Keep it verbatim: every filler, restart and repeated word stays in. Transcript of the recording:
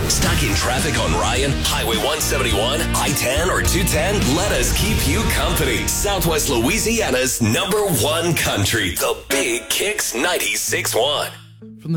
Stuck in traffic on Ryan, Highway one seventy-one, I ten, or two ten? Let us keep you company. Southwest Louisiana's number one country. The Big Kicks ninety-six point one. From the